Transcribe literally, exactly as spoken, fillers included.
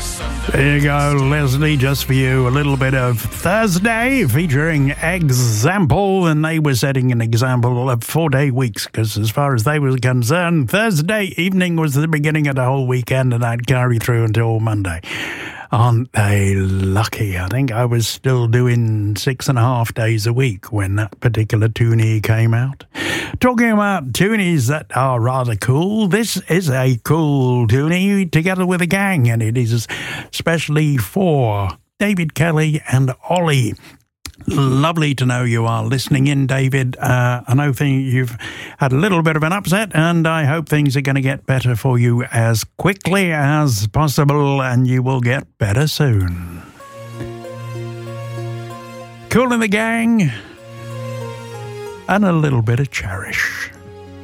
There you go, Leslie, just for you. A little bit of Thursday featuring Example, and they were setting an example of four-day weeks, because as far as they were concerned, Thursday evening was the beginning of the whole weekend, and I'd carry through until Monday. Aren't they lucky? I think I was still doing six and a half days a week when that particular toonie came out. Talking about toonies that are rather cool, this is a cool toonie together with a gang, and it is especially for David Kelly and Ollie. Lovely to know you are listening in, David. Uh, I know th- you've had a little bit of an upset, and I hope things are going to get better for you as quickly as possible, and you will get better soon. Cool in the Gang, and a little bit of Cherish.